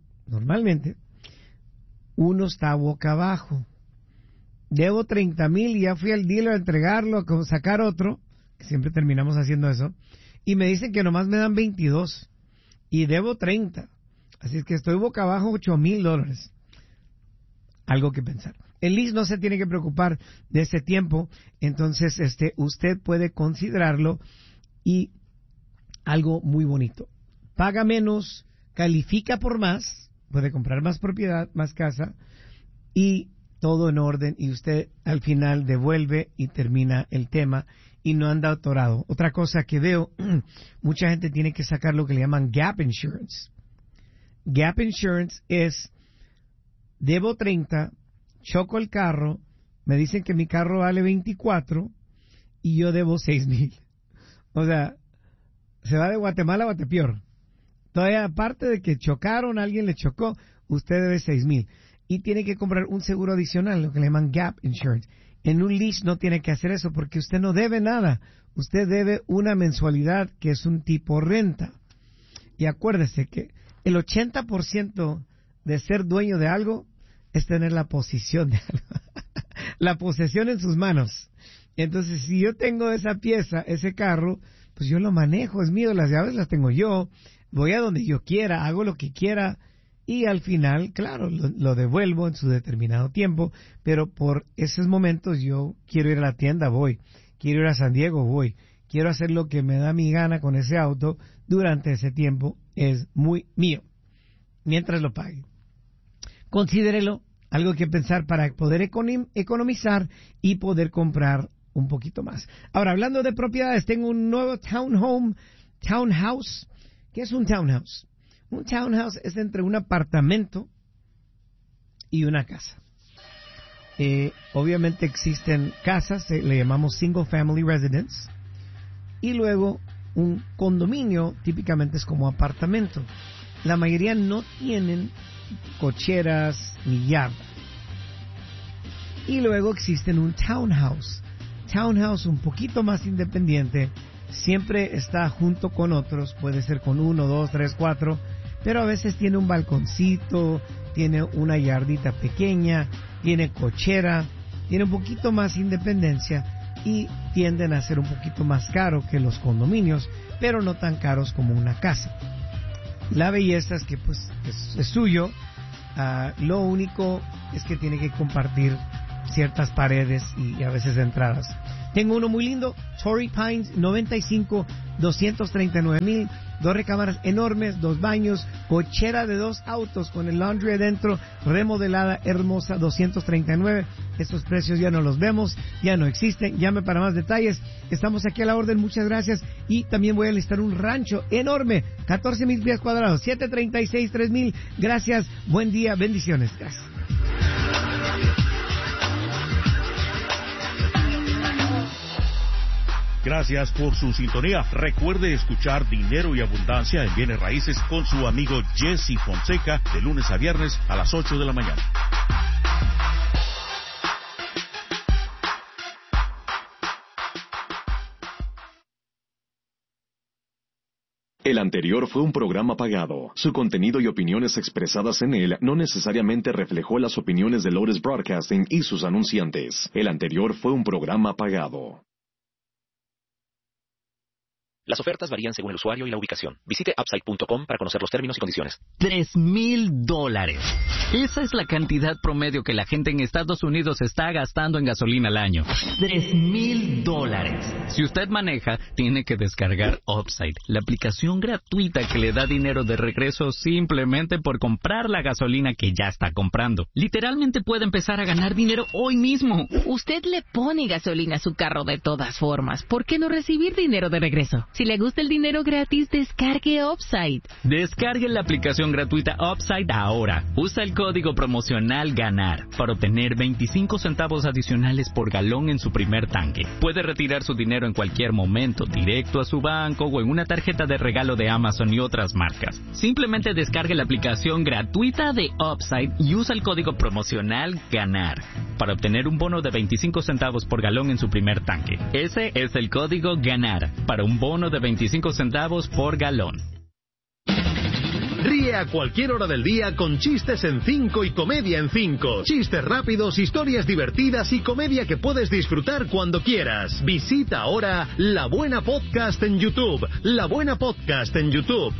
B: uno está boca abajo. Debo 30,000 y ya fui al dealer a entregarlo, a sacar otro, que siempre terminamos haciendo eso, y me dicen que nomás me dan 22 y debo 30. Así es que estoy boca abajo, $8,000. Algo que pensar. El lease no se tiene que preocupar de ese tiempo, entonces usted puede considerarlo y algo muy bonito. Paga menos, califica por más, puede comprar más propiedad, más casa y todo en orden y usted al final devuelve y termina el tema y no anda atorado. Otra cosa que veo, mucha gente tiene que sacar lo que le llaman gap insurance. Gap insurance es, debo 30, choco el carro, me dicen que mi carro vale 24 y yo debo 6,000. O sea, se va de Guatemala a Guatepeor. Todavía aparte de que chocaron, alguien le chocó, usted debe 6,000. Y tiene que comprar un seguro adicional, lo que le llaman gap insurance. En un lease no tiene que hacer eso porque usted no debe nada. Usted debe una mensualidad que es un tipo renta. Y acuérdese que el 80% de ser dueño de algo es tener la posesión de algo. La posesión en sus manos. Entonces, si yo tengo esa pieza, ese carro, pues yo lo manejo, es mío, las llaves las tengo yo, voy a donde yo quiera, hago lo que quiera y al final, claro, lo devuelvo en su determinado tiempo, pero por esos momentos yo quiero ir a la tienda, voy, quiero ir a San Diego, voy, quiero hacer lo que me da mi gana con ese auto durante ese tiempo, es muy mío, mientras lo pague. Considérelo, algo que pensar para poder economizar y poder comprar un poquito más. Ahora, hablando de propiedades, tengo un nuevo townhouse. ¿Qué es un townhouse? Un townhouse es entre un apartamento y una casa. Obviamente existen casas, le llamamos single family residence, y luego un condominio típicamente es como apartamento. La mayoría no tienen cocheras ni yarda. Y luego existen un townhouse. townhouse un poquito más independiente, siempre está junto con otros, puede ser con 1, 2, 3, 4, pero a veces tiene un balconcito, tiene una yardita pequeña, tiene cochera, tiene un poquito más independencia y tienden a ser un poquito más caro que los condominios, pero no tan caros como una casa. La belleza es que pues es suyo, lo único es que tiene que compartir ciertas paredes y a veces entradas. Tengo uno muy lindo, Torrey Pines 95, 239,000, 2 recámaras enormes, 2 baños, cochera de 2 autos con el laundry adentro, remodelada, hermosa, 239. Estos precios ya no los vemos, ya no existen. Llame para más detalles. Estamos aquí a la orden, muchas gracias. Y también voy a listar un rancho enorme, 14,000 pies cuadrados, 736, 3,000. Gracias, buen día, bendiciones. Gracias.
C: Gracias por su sintonía. Recuerde escuchar Dinero y Abundancia en Bienes Raíces con su amigo Jesse Fonseca de lunes a viernes a las 8 de la mañana.
U: El anterior fue un programa pagado. Su contenido y opiniones expresadas en él no necesariamente reflejó las opiniones de Lotus Broadcasting y sus anunciantes. El anterior fue un programa pagado.
G: Las ofertas varían según el usuario y la ubicación. Visite Upside.com para conocer los términos y condiciones.
V: $3,000. Esa es la cantidad promedio que la gente en Estados Unidos está gastando en gasolina al año. $3,000. Si usted maneja, tiene que descargar Upside, la aplicación gratuita que le da dinero de regreso simplemente por comprar la gasolina que ya está comprando. Literalmente puede empezar a ganar dinero hoy mismo.
W: Usted le pone gasolina a su carro de todas formas. ¿Por qué no recibir dinero de regreso? Si le gusta el dinero gratis, descargue Upside.
V: Descargue la aplicación gratuita Upside ahora. Usa el código promocional GANAR para obtener 25 centavos adicionales por galón en su primer tanque. Puede retirar su dinero en cualquier momento, directo a su banco o en una tarjeta de regalo de Amazon y otras marcas. Simplemente descargue la aplicación gratuita de Upside y usa el código promocional GANAR para obtener un bono de 25 centavos por galón en su primer tanque. Ese es el código GANAR para un bono de 25 centavos por galón.
N: Ríe a cualquier hora del día con Chistes en 5 y Comedia en 5. Chistes rápidos, historias divertidas y comedia que puedes disfrutar cuando quieras. Visita ahora La Buena Podcast en YouTube. La Buena Podcast en YouTube.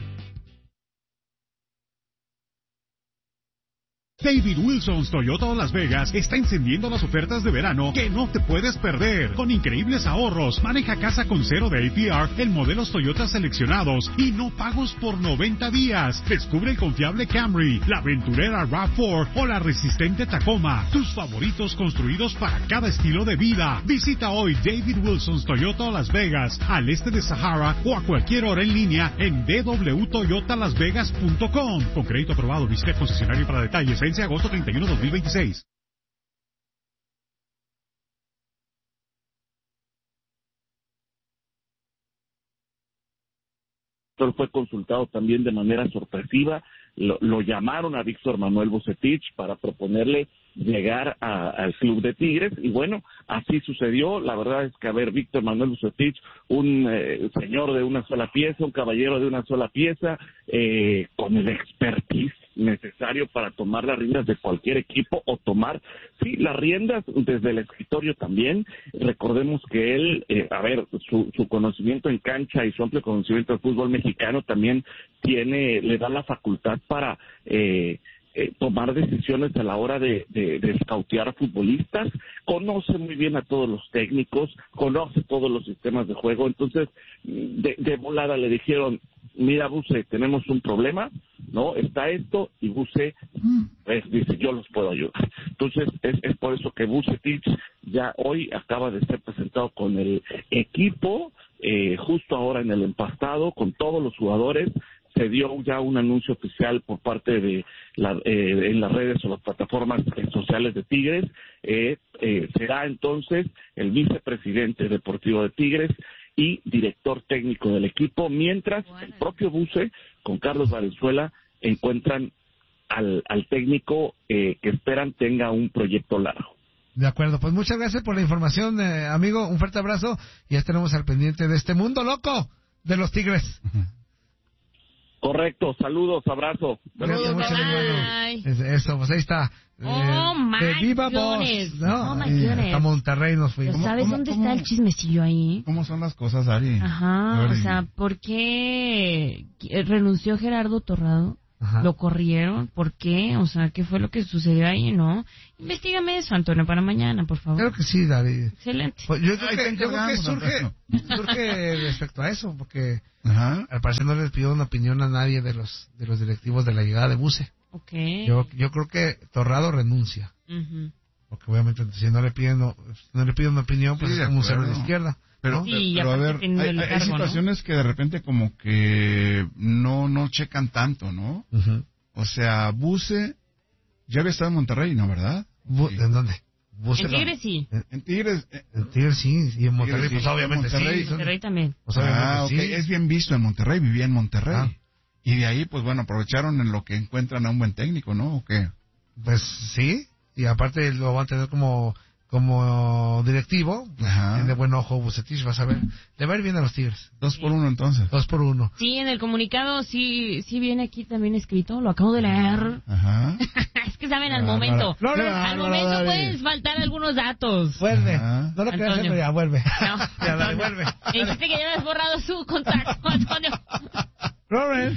Q: David Wilson's Toyota Las Vegas está encendiendo las ofertas de verano que no te puedes perder. Con increíbles ahorros, maneja casa con 0 de APR en modelos Toyota seleccionados y no pagos por 90 días. Descubre el confiable Camry, la aventurera RAV4 o la resistente Tacoma. Tus favoritos construidos para cada estilo de vida. Visita hoy David Wilson's Toyota Las Vegas, al este de Sahara o a cualquier hora en línea en www.toyotalasvegas.com. Con crédito aprobado, visita el concesionario para detalles. Agosto 31, 2026.
X: Fue consultado también de manera sorpresiva. Lo llamaron a Víctor Manuel Vucetich para proponerle llegar al club de Tigres y bueno, así sucedió. La verdad es que Víctor Manuel Vucetich, un señor de una sola pieza, un caballero de una sola pieza, con el expertise necesario para tomar las riendas de cualquier equipo o tomar, sí, las riendas desde el escritorio también. Recordemos que él, su conocimiento en cancha y su amplio conocimiento del fútbol mexicano también le da la facultad para tomar decisiones a la hora de scoutear a futbolistas. Conoce muy bien a todos los técnicos, conoce todos los sistemas de juego. Entonces, de volada le dijeron, mira, Buce, tenemos un problema, ¿no? Está esto, y Buce dice, yo los puedo ayudar. Entonces, es por eso que Vucetich ya hoy acaba de ser presentado con el equipo, justo ahora en el empastado, con todos los jugadores. Se dio ya un anuncio oficial por parte de en las redes o las plataformas sociales de Tigres. Será entonces el vicepresidente deportivo de Tigres y director técnico del equipo, mientras el propio Buce con Carlos Valenzuela encuentran al técnico que esperan tenga un proyecto largo.
A: De acuerdo, pues muchas gracias por la información, amigo. Un fuerte abrazo y ya estaremos al pendiente de este mundo loco de los Tigres.
X: Correcto, saludos, abrazo.
A: Gracias mucho, hermano. Eso, pues ahí está. Viva Boss, ¿no? Hasta Monterrey nos fuimos.
D: ¿Sabes dónde está el chismecillo ahí?
E: ¿Cómo son las cosas, Ari?
D: Ajá, o sea, ¿por qué renunció Gerardo Torrado? Ajá. ¿Lo corrieron? ¿Por qué? O sea, ¿qué fue lo que sucedió ahí, no? Investígame eso, Antonio, para mañana, por favor.
A: Claro que sí, Dari.
D: Excelente.
A: Pues yo creo que surge respecto a eso, porque al parecer no les pidió una opinión a nadie de los directivos de la llegada de Buse.
D: Okay.
A: Yo creo que Torrado renuncia. Porque obviamente si no le piden una opinión, pues es como un cero de izquierda.
E: Pero,
D: sí,
E: pero a ver, hay situaciones, ¿no?, que de repente como que no checan tanto, ¿no? O sea, Buse ya había estado en Monterrey, ¿no, verdad?
A: ¿En dónde?
D: En Tigres sí.
E: En Tigres.
A: En Tigres sí, y en Monterrey,
E: Tigres,
A: pues obviamente
E: en Monterrey,
D: sí. En Monterrey también.
A: Pues obviamente
E: okay.
A: sí.
E: Es bien visto en Monterrey, vivía en Monterrey. Y de ahí, pues bueno, aprovecharon en lo que encuentran a un buen técnico, ¿no? ¿O qué?
A: Pues sí, y aparte lo van a tener como directivo. Tiene buen ojo Bucetich, vas a ver. Le va a ir bien a los Tigres.
E: 2-1 entonces.
A: 2-1.
D: Sí, en el comunicado sí viene aquí también escrito, lo acabo de leer. Es que saben al momento. Al momento pueden faltar algunos datos.
A: Vuelve. No lo creas, pero ya vuelve.
D: No.
A: Ya dale, vuelve.
D: Dijiste que ya habías borrado su contacto, Antonio.
A: Robert,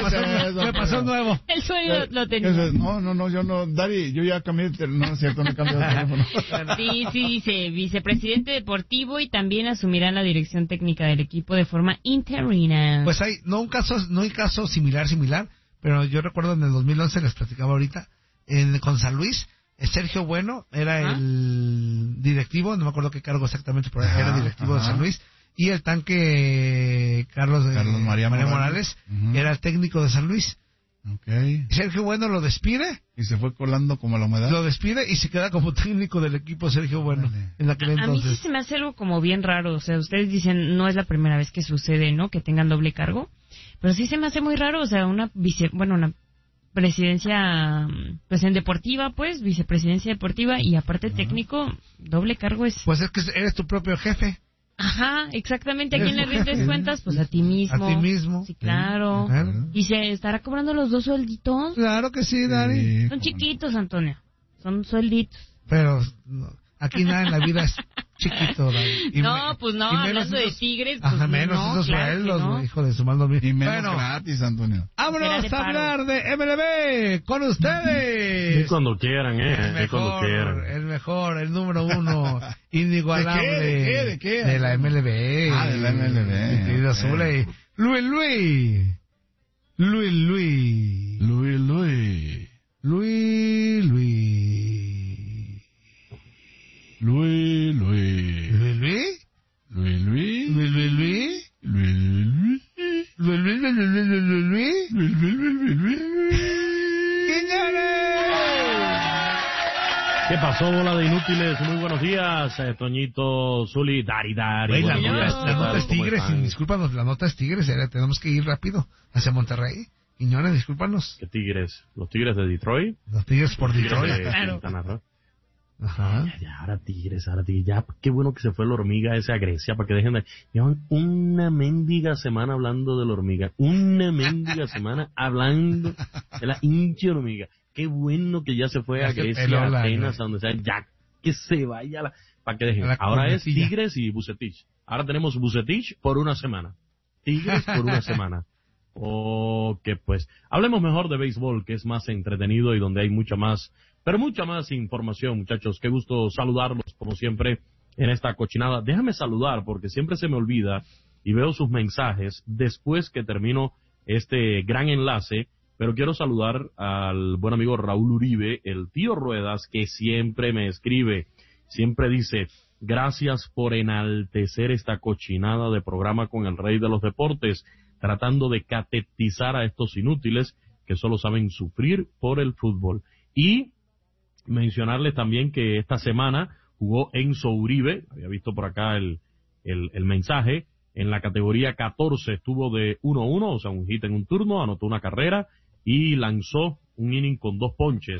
A: me pasó nuevo.
D: El sueño lo tenía.
E: No, yo no, Dari, yo ya cambié, no es cierto, no he cambiado de teléfono.
D: Sí, dice, vicepresidente deportivo y también asumirá la dirección técnica del equipo de forma interina.
A: Pues no hay caso similar, pero yo recuerdo en el 2011, les platicaba ahorita, con San Luis, Sergio Bueno era el directivo, no me acuerdo qué cargo exactamente, pero era directivo de San Luis. Y el tanque Carlos María Morales era el técnico de San Luis. Sergio Bueno lo despide.
E: Y se fue colando como la humedad.
A: Lo despide y se queda como técnico del equipo Sergio Bueno. En aquel entonces.
D: A mí sí se me hace algo como bien raro. O sea, ustedes dicen, no es la primera vez que sucede, ¿no? Que tengan doble cargo. Pero sí se me hace muy raro. O sea, una presidencia, pues en deportiva, pues, vicepresidencia deportiva y aparte técnico, doble cargo es...
A: Pues es que eres tu propio jefe.
D: Ajá, exactamente. ¿A quién le rindes cuentas? Pues a ti mismo.
A: A ti mismo.
D: Sí, claro. ¿Y se estará cobrando los 2 suelditos?
A: Claro que sí, Dari.
D: Son chiquitos, Antonio. Son suelditos.
A: Pero aquí nada en la vida es chiquito, Dari.
D: Hablando de Tigres.
A: Pues, menos esos sueldos,
D: no.
A: Hijo de su mal domingo.
E: Y menos gratis, Antonio.
A: Vámonos a hablar de MLB con ustedes.
H: Y cuando quieran,
A: El mejor, el número 1, inigualable.
E: ¿De qué?
A: De la MLB.
E: De la MLB.
A: Mi querido Zule. Luis.
H: ¿Qué pasó, bola de inútiles? Muy buenos días, Toñito, Zuli, Dari.
A: La nota es Tigres, discúlpanos, la nota es Tigres, tenemos que ir rápido hacia Monterrey. Quiñones, discúlpanos.
H: ¿Qué Tigres? ¿Los Tigres de Detroit?
A: Los Tigres por Detroit.
H: Claro. Ya, ahora Tigres, ya, qué bueno que se fue la hormiga esa a Grecia, para que dejen de... Llevan una mendiga semana hablando de la hormiga, una mendiga semana hablando de la hincha hormiga. Qué bueno que ya se fue a Grecia, a Atenas, a donde sea, ya, que se vaya para que dejen. Ahora es Tigres y Bucetich. Ahora tenemos Bucetich por una semana. Tigres por una semana. Ok, pues, hablemos mejor de béisbol, que es más entretenido y donde hay mucha más información, muchachos. Qué gusto saludarlos, como siempre, en esta cochinada. Déjame saludar, porque siempre se me olvida y veo sus mensajes después que termino este gran enlace, pero quiero saludar al buen amigo Raúl Uribe, el tío Ruedas, que siempre me escribe, siempre dice, gracias por enaltecer esta cochinada de programa con el rey de los deportes, tratando de catetizar a estos inútiles que solo saben sufrir por el fútbol. Y mencionarles también que esta semana jugó Enzo Uribe, había visto por acá el mensaje, en la categoría 14 estuvo de 1-1, o sea, un hit en un turno, anotó una carrera y lanzó un inning con 2 ponches.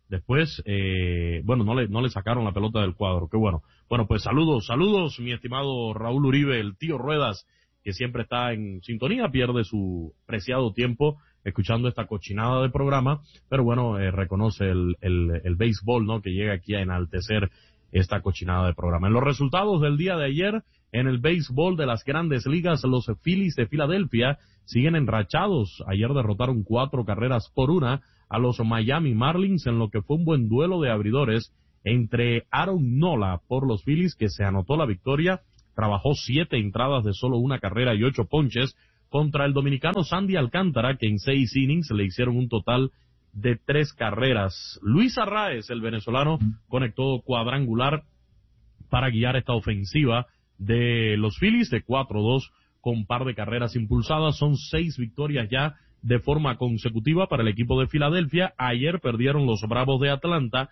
H: Después, no le sacaron la pelota del cuadro, qué bueno. Bueno, pues saludos, mi estimado Raúl Uribe, el tío Ruedas, que siempre está en sintonía, pierde su preciado tiempo escuchando esta cochinada de programa, pero bueno, reconoce el béisbol, ¿no? Que llega aquí a enaltecer esta cochinada de programa. En los resultados del día de ayer, en el béisbol de las Grandes Ligas, los Phillies de Filadelfia siguen enrachados. Ayer derrotaron 4-1 a los Miami Marlins en lo que fue un buen duelo de abridores entre Aaron Nola por los Phillies, que se anotó la victoria, trabajó 7 entradas de solo 1 carrera y 8 ponches, contra el dominicano Sandy Alcántara, que en 6 innings le hicieron un total de 3 carreras. Luis Arraez, el venezolano, conectó cuadrangular para guiar esta ofensiva de los Phillies de 4-2 con par de carreras impulsadas. Son 6 victorias ya de forma consecutiva para el equipo de Filadelfia. Ayer perdieron los Bravos de Atlanta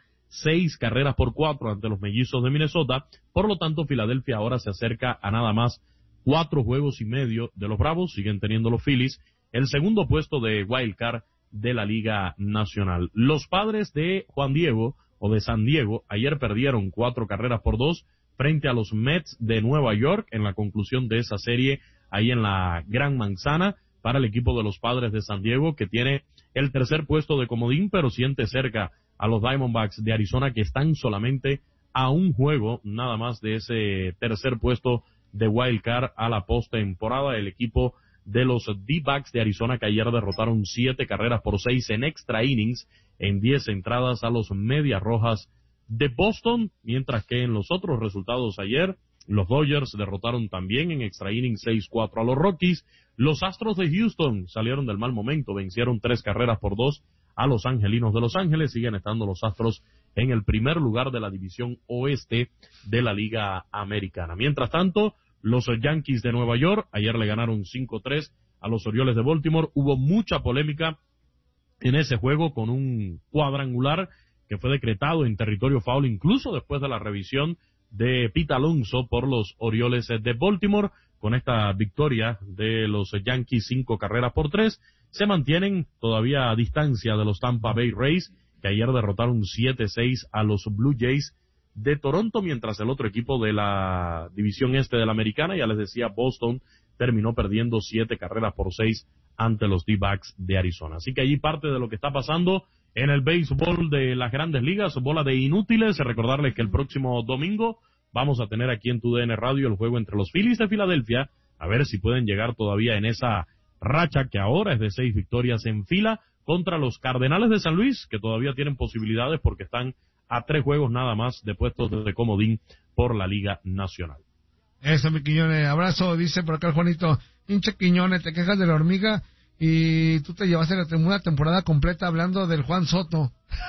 H: 6-4 ante los Mellizos de Minnesota. Por lo tanto, Filadelfia ahora se acerca a nada más 4 juegos y medio de los Bravos. Siguen teniendo los Phillies el segundo puesto de Wild Card de la Liga Nacional. Los Padres de Juan Diego, o de San Diego, ayer perdieron 4-2 frente a los Mets de Nueva York en la conclusión de esa serie ahí en la Gran Manzana para el equipo de los Padres de San Diego, que tiene el tercer puesto de comodín, pero siente cerca a los Diamondbacks de Arizona, que están solamente a un juego nada más de ese tercer puesto de Wild Card a la postemporada. El equipo de los D-Backs de Arizona, que ayer derrotaron 7-6 en extra innings en 10 entradas a los Medias Rojas de Boston, mientras que en los otros resultados ayer, los Dodgers derrotaron también en extra innings 6-4 a los Rockies. Los Astros de Houston salieron del mal momento, vencieron 3-2 a los Angelinos de Los Ángeles. Siguen estando los Astros en el primer lugar de la división oeste de la Liga Americana. Mientras tanto, los Yankees de Nueva York ayer le ganaron 5-3 a los Orioles de Baltimore. Hubo mucha polémica en ese juego con un cuadrangular que fue decretado en territorio foul, incluso después de la revisión de Pete Alonso por los Orioles de Baltimore. Con esta victoria de los Yankees 5-3, se mantienen todavía a distancia de los Tampa Bay Rays, que ayer derrotaron 7-6 a los Blue Jays de Toronto, mientras el otro equipo de la división este de la Americana, ya les decía, Boston, terminó perdiendo 7-6 ante los D-Backs de Arizona. Así que allí parte de lo que está pasando en el béisbol de las Grandes Ligas, bola de inútiles. Recordarles que el próximo domingo vamos a tener aquí en TUDN Radio el juego entre los Phillies de Filadelfia, a ver si pueden llegar todavía en esa racha que ahora es de 6 victorias en fila, contra los Cardenales de San Luis, que todavía tienen posibilidades porque están a 3 juegos nada más de puestos de comodín por la Liga Nacional.
A: Eso, mi Quiñones, abrazo, dice por acá el Juanito. Hinche Quiñones, te quejas de la hormiga y tú te llevaste una temporada completa hablando del Juan Soto.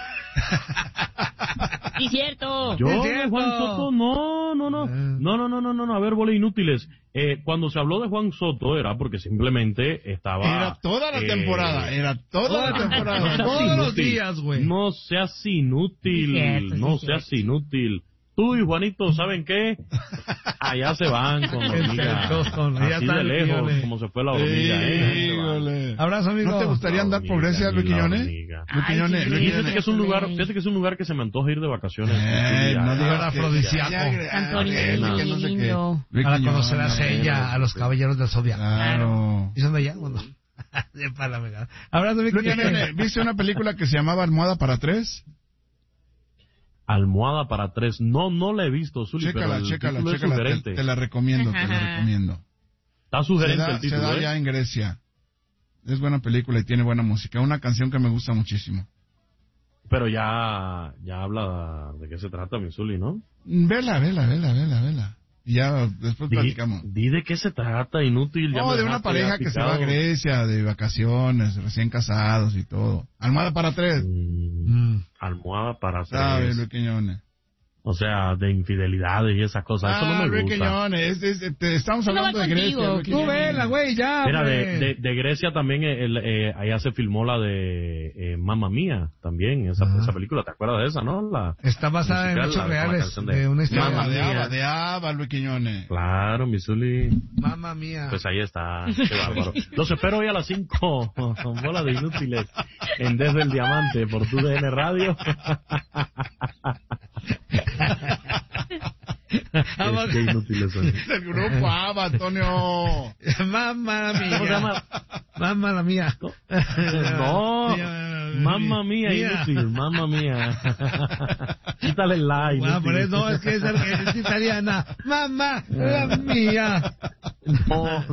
D: ¡Sí, cierto!
H: Yo, Juan Soto, no, a ver, bola inútiles. Cuando se habló de Juan Soto era porque simplemente estaba...
E: Era toda la temporada,
A: todos los días, güey.
H: No seas inútil, seas inútil. Tú y Juanito, ¿saben qué? Allá se van con la hormiga. Así de lejos, como se fue la hormiga.
A: Abrazo, amigo.
E: ¿No te gustaría andar por Grecia, Luis Quiñones?
H: Fíjate que es un lugar que se me antoja ir de vacaciones.
E: No digas
A: afrodisíaco.
D: Lindo.
A: Para conocer a Sella, a los caballeros del Zodiaco.
E: Claro.
A: ¿Y son de allá? Bueno. Abrazo, Luis Quiñones.
E: ¿Viste una película que se llamaba Almohada para 3?
H: Almohada para 3. No la he visto, Zuli,
E: chécala, te la recomiendo, Está sugerente el título. Se da ya en Grecia. Es buena película y tiene buena música. Una canción que me gusta muchísimo.
H: Pero ya habla de qué se trata, mi Zuli, ¿no?
E: Vela. Y ya después platicamos.
H: Di de qué se trata, inútil.
E: No, de una pareja que se va a Grecia de vacaciones, recién casados y todo. Almohada para 3.
H: Almohada para 3.
E: ¿Sabes, Luis Quiñones?
H: O sea, de infidelidades y esas cosas. Eso no me gusta.
E: Estamos hablando de Grecia.
A: Tú vela, güey, ya.
H: Mira, de Grecia también, allá se filmó la de Mamma Mía, también, esa película. ¿Te acuerdas de esa, no?
A: Está basada en hechos reales, de una historia.
E: De Ava, Luis Quiñones.
H: Claro, Missouri.
A: Mamma Mía.
H: Pues ahí está. Qué bárbaro. Los espero hoy a las 5, con bola de inútiles, en Desde el Diamante, por tu DN Radio.
E: Qué inútiles son. El grupo ABBA, Antonio.
A: Mamma Mía. ¿Cómo se llama? Mamma la mía.
H: No. Mamma Mía, inútil. Mamma Mía. Quítale el like.
A: No, es que es italiana. Mamma la mía.
H: No.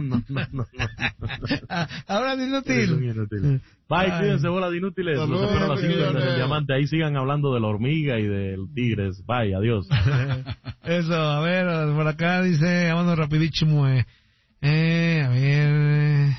A: Ahora es inútil.
H: Bye, cuídense, bola de inútiles. Los espero a las 5 del Diamante. Ahí sigan hablando de la hormiga y del tigres. Bye, adiós.
A: Eso, a ver, por acá dice, vámonos rapidísimo. A ver.